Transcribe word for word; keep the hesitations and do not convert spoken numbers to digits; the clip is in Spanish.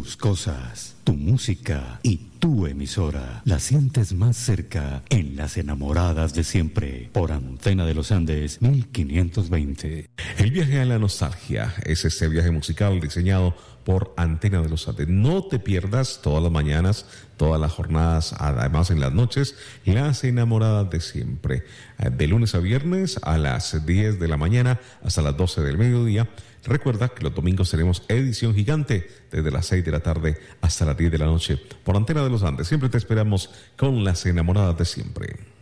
tus cosas, tu música y tu emisora. La sientes más cerca en Las Enamoradas de Siempre, por Antena de los Andes mil quinientos veinte. El viaje a la nostalgia es este viaje musical diseñado por Antena de los Andes. No te pierdas todas las mañanas, todas las jornadas, además en las noches, Las Enamoradas de Siempre. De lunes a viernes a las diez de la mañana hasta las doce del mediodía. Recuerda que los domingos tenemos edición gigante desde las seis de la tarde hasta las diez de la noche por Antena de los Andes. Siempre te esperamos con Las Enamoradas de Siempre.